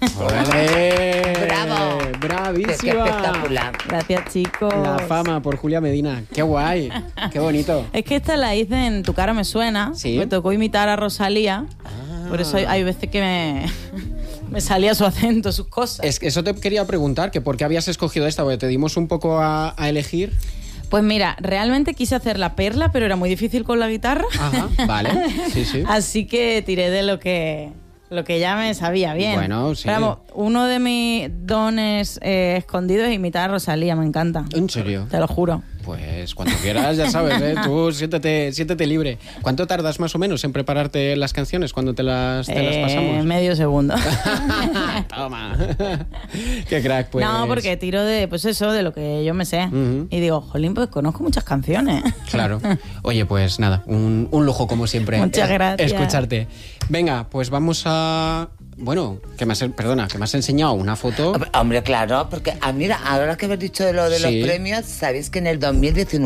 ¡Ole! ¡Bravo! ¡Bravísima! Qué espectacular. Gracias, chicos. La fama por Julia Medina. ¡Qué guay! ¡Qué bonito! Es que esta la hice en Tu cara me suena. ¿Sí? Me tocó imitar a Rosalía. Por eso hay veces que me salía su acento, sus cosas. Es que eso te quería preguntar, que por qué habías escogido esta, porque te dimos un poco a elegir. Pues mira, realmente quise hacer La Perla, pero era muy difícil con la guitarra. Ajá, vale. Sí, sí. Así que tiré de lo que ya me sabía bien. Bueno, sí. Pero vamos, uno de mis dones escondidos es imitar a Rosalía, me encanta. ¿En serio? Te lo juro. Pues cuando quieras, ya sabes, ¿eh? Tú siéntete libre. ¿Cuánto tardas más o menos en prepararte las canciones cuando te las pasamos? Medio segundo. Toma. Qué crack, pues. No, porque tiro de, pues eso, de lo que yo me sé. Uh-huh. Y digo, jolín, pues conozco muchas canciones. Claro. Oye, pues nada, un lujo como siempre. Muchas gracias. Escucharte. Venga, pues vamos a... Bueno, que me has enseñado una foto. Hombre, claro, porque mira, ahora que habéis dicho de lo de Sí. los premios, sabéis que en el 2019